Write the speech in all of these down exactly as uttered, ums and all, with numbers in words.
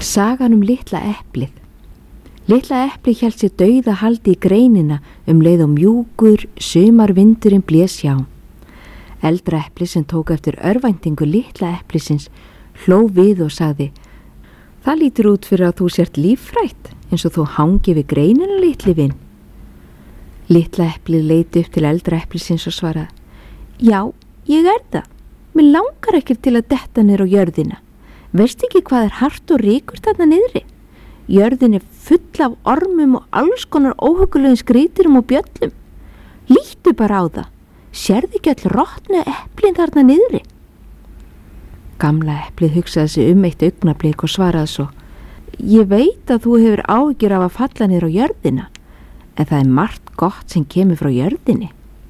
Sagan um litla eplið. Litla eplið hélt sér dauða haldi í greinina um leið og mjúkur sumarvindurinn blés hjá. Eldra eplið sem tók eftir örvæntingu litla eplisins hló við og sagði: Það lítur út fyrir að þú sért líffrætt eins og þú hangi við greinina, litli vin. Litla eplið leit upp til eldra eplisins og svaraði: Já, ég er það. Mér langar ekki til að detta niður á jörðina. Veist ekki hvað er hart og ríkur þarna niðri? Jörðin er full af ormum og alls konar óhuggulegum skríturum og bjöllum. Líttu bara á það. Sérðu ekki all rotnu eplin þarna niðri? Gamla eplið hugsaði sig um eitt augnablik og svaraði svo: Ég veit að þú hefur áhyggjur af að falla niður á jörðina, en það er margt gott sem kemur frá jörðinni.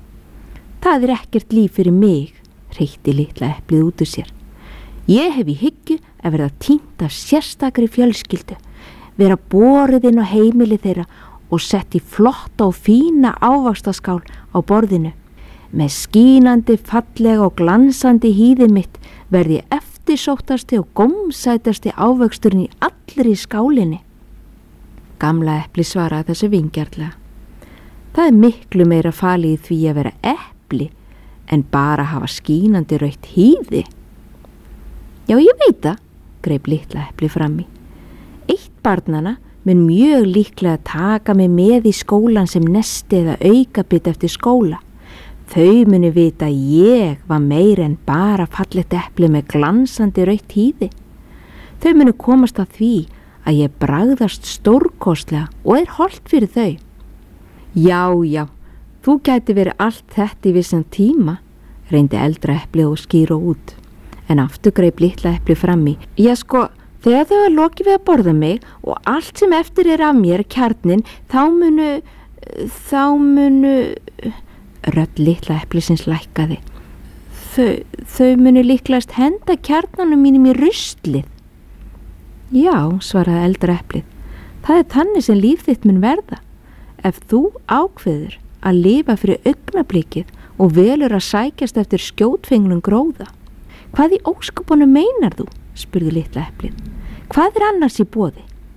Það er ekkert líf fyrir mig, hreytti litla eplið út úr sér. Ég hef í hyggju að verða týnt af sérstakri fjölskyldu, vera borið inn á heimili þeirra og sett í flotta og fína ávaxtaskál á borðinu. Með skínandi, fallega og glansandi hýði mitt verði eftirsóttasti og gómsætasti ávöxturinn í allri skálinni. Gamla epli svaraði þessu vingjarnlega: Það er miklu meira falið í því að vera epli en bara hafa skínandi rautt hýði. Já, ég veit það, greip litla epli fram í. Eitt barnanna mun mjög líklega taka mig með í skólan sem nesti eða aukabit eftir skóla. Þau muni vita að ég var meira en bara fallegt epli með glansandi rautt hýði. Þau muni komast að því að ég bragðast stórkostlega og er hollt fyrir þau. Já, já, þú gæti verið allt þetta í vissan tíma, reyndi eldra epli og skýra út. En aftur greip litla epli fram í. Já sko, þegar þau er lokið við að borða mig og allt sem eftir er af mér kjarnin, þá munu, þá munu, rödd litla eplisins lækkaði. Þau, þau munu líklegast henda kjarnanum mínum í ruslið. Já, svaraði eldra eplið, það er þannig sem líf þitt mun verða. Ef þú ákveður að lifa fyrir augnablikið og velur að sækjast eftir skjótfenglum gróða. Hvað í óskopunum meinar þú? Spurði litla eplið. Hvað er annars í boði?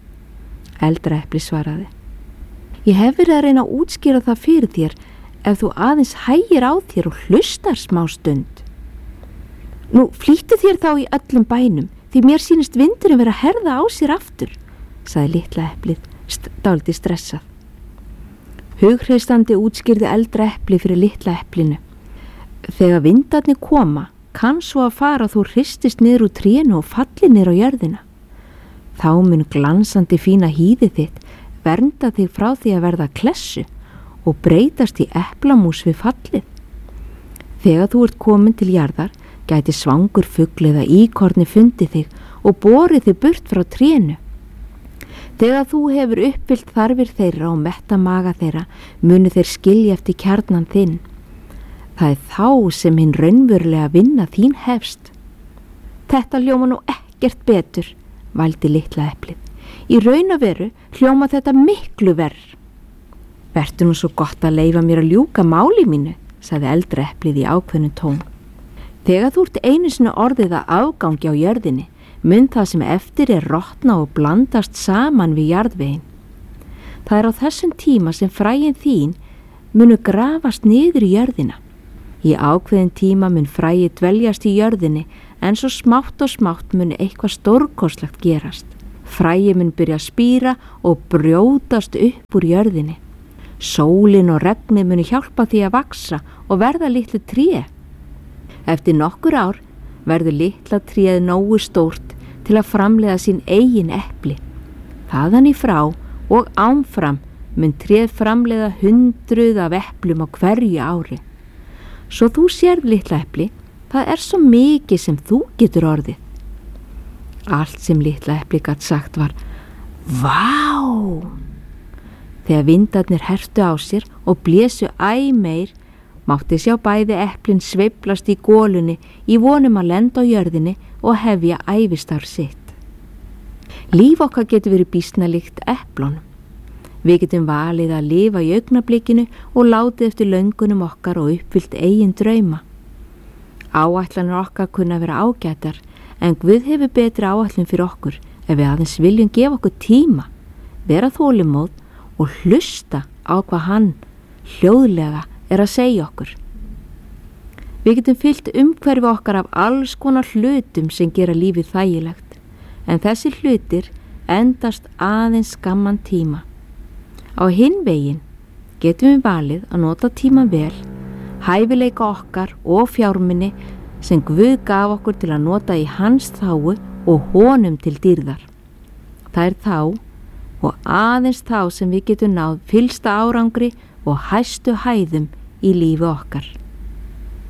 Eldra eplið svaraði: Ég hef verið að reyna að útskýra það fyrir þér ef þú aðeins hægir á þér og hlustar smá stund. Nú, flýttu þér þá í öllum bænum, því mér sýnist vindurinn vera að herða á sér aftur, sagði litla eplið, st- dálítið stressað. Hughreystandi útskýrði eldra eplið fyrir litla eplinu. Þegar vindarnir koma, kann svo að fara þú hristist niður úr trénu og falli niður á jörðina. Þá mun glansandi fína hýði þitt vernda þig frá því að verða klessu og breytast í eplamús við fallið. Þegar þú ert komin til jarðar, gæti svangur fugl eða íkorni fundið þig og borið þig burt frá trénu. Þegar þú hefur uppfyllt þarfir þeirra og metta maga þeirra, munu þeir skilja eftir kjarnan þinn. Það er þá sem hinn raunverulega vinna þín hefst. Þetta hljóma nú ekkert betur, vældi litla eplið. Í raun og veru hljóma þetta miklu verr. Vertu nú svo gott að leyfa mér að ljúka máli mínu, sagði eldra eplið í ákveðnum tón. Þegar þú ert einu sinni orðið að afgangi á jörðinni, mun það sem eftir er rotna og blandast saman við jarðveginn. Það er á þessum tíma sem fræin þín munu grafast niður í jörðina. Í ákveðin tíma mun fræi dveljast í jörðinni, en svo smátt og smátt mun eitthvað stórkostlegt gerast. Fræi mun byrja að spíra og brjótast upp úr jörðinni. Sólin og regnið munu hjálpa því að vaksa og verða litlu tré. Eftir nokkur ár verður litla tréð nógu stórt til að framleiða sín eigin epli. Þaðan í frá og áfram mun tréð framleiða hundruð af eplum á hverju ári. Svo þú sérð litla epli, það er svo mikið sem þú getur orðið. Allt sem litla epli gat sagt var: Vá! Þegar vindarnir hertu á sér og blésu æ meir, mátti sjá bæði eplin sveiflast í golunni í vonum að lenda á jörðinni og hefja ævistarf sitt. Líf okkar getur verið býsna líkt eplunum. Við getum valið að lifa í augnablikinu og látið eftir löngunum okkar og uppfyllt eigin drauma. Áætlanir okkar kunna vera ágætar, en Guð hefur betri áætlun fyrir okkur ef við aðeins viljum gefa okkur tíma, vera þolinmóð og hlusta á hvað hann hljóðlega er að segja okkur. Við getum fyllt umhverfi okkar af alls konar hlutum sem gera lífið þægilegt, en þessi hlutir endast aðeins skamman tíma. Á hinn veginn getum við valið að nota tíma vel, hæfileika okkar og fjármuni sem Guð gaf okkur til að nota í hans þágu og honum til dýrðar. Það er þá og aðeins þá sem við getum náð fyllsta árangri og hæstu hæðum í lífi okkar.